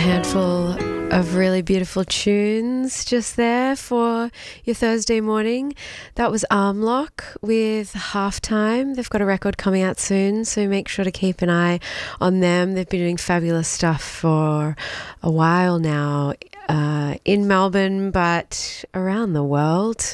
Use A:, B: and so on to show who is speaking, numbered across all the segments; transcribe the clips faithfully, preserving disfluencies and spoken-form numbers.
A: handful of really beautiful tunes just there for your Thursday morning. That was Armlock with Halftime. They've got a record coming out soon, so make sure to keep an eye on them. They've been doing fabulous stuff for a while now, uh, in Melbourne, but around the world.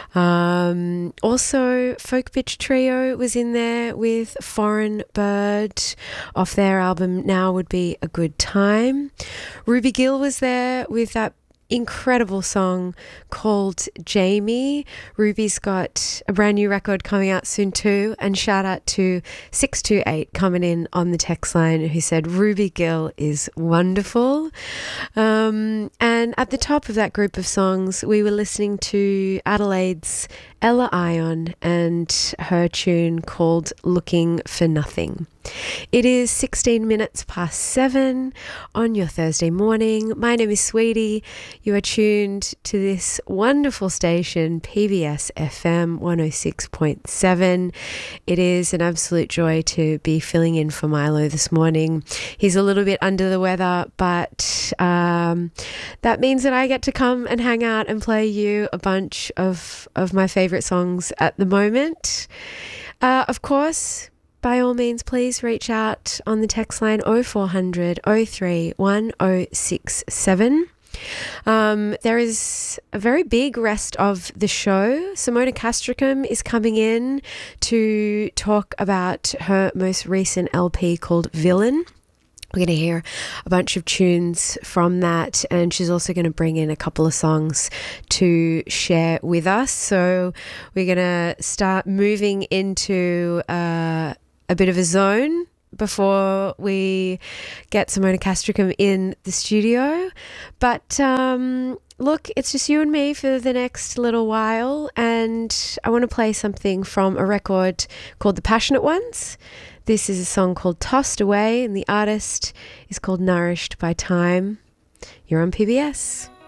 A: Um, also, Folk Bitch Trio was in there with Foreign Bird off their album Now Would Be a Good Time. Ruby Gill was there with that incredible song called Jamie. Ruby's got a brand new record coming out soon too, and shout out to six two eight coming in on the text line who said Ruby Gill is wonderful. Um, and at the top of that group of songs we were listening to Adelaide's Ella Ion and her tune called Looking for Nothing. It is sixteen minutes past seven on your Thursday morning. My name is Sweetie. You are tuned to this wonderful station, P B S F M one oh six point seven. It is an absolute joy to be filling in for Milo this morning. He's a little bit under the weather, but um, that means that I get to come and hang out and play you a bunch of, of my favourite songs at the moment. Uh, of course, by all means, please reach out on the text line oh four hundred oh three one oh six seven. Um, there is a very big rest of the show. Simona Castricum is coming in to talk about her most recent L P called Villain. We're going to hear a bunch of tunes from that, and she's also going to bring in a couple of songs to share with us. So we're going to start moving into uh, a bit of a zone before we get Simona Castricum in the studio. But um, look, it's just you and me for the next little while, and I want to play something from a record called The Passionate Ones. This is a song called Tossed Away, and the artist is called Nourished by Time. You're on P B S.